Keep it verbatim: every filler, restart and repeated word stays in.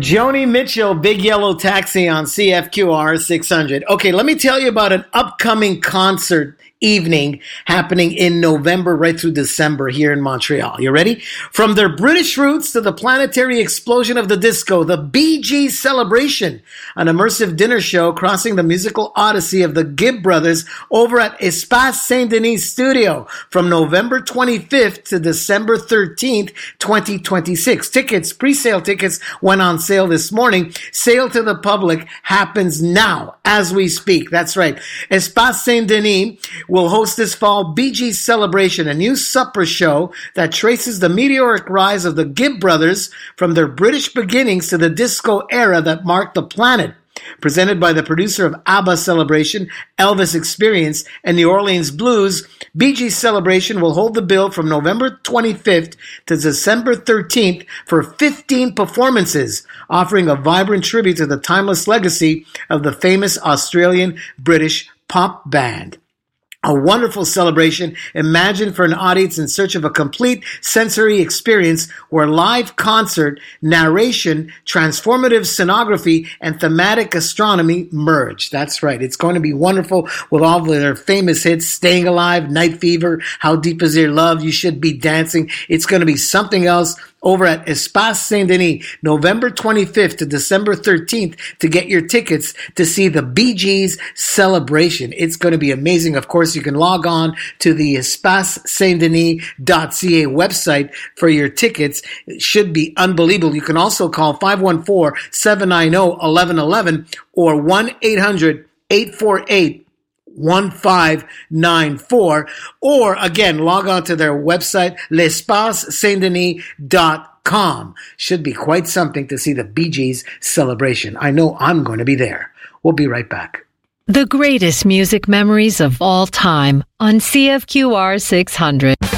Joni Mitchell, Big Yellow Taxi on C F Q R six hundred. Okay, let me tell you about an upcoming concert evening happening in November right through December here in Montreal. You ready? From their British roots to the planetary explosion of the disco, the Bee Gees Celebration, an immersive dinner show crossing the musical odyssey of the Gibb brothers over at Espace Saint-Denis Studio from November twenty-fifth to December thirteenth, twenty twenty-six. Tickets, pre-sale tickets went on sale this morning. Sale to the public happens now as we speak. That's right. Espace Saint-Denis will host this fall Bee Gees Celebration, a new supper show that traces the meteoric rise of the Gibb brothers from their British beginnings to the disco era that marked the planet. Presented by the producer of ABBA Celebration, Elvis Experience, and New Orleans Blues, Bee Gees Celebration will hold the bill from November twenty-fifth to December thirteenth for fifteen performances, offering a vibrant tribute to the timeless legacy of the famous Australian-British pop band. A wonderful celebration imagined for an audience in search of a complete sensory experience where live concert, narration, transformative scenography, and thematic astronomy merge. That's right. It's going to be wonderful with all of their famous hits, Staying Alive, Night Fever, How Deep Is Your Love, You Should Be Dancing. It's going to be something else over at Espace Saint-Denis, November twenty-fifth to December thirteenth to get your tickets to see the Bee Gees Celebration. It's going to be amazing. Of course, you can log on to the espace saint denis dot c a website for your tickets. It should be unbelievable. You can also call five one four, seven nine zero, one one one one or one eight hundred, eight four eight, one five nine four, or again, log on to their website, l'espace saint denis dot com. Should be quite something to see the Bee Gees Celebration. I know I'm going to be there. We'll be right back. The greatest music memories of all time on C F Q R six hundred.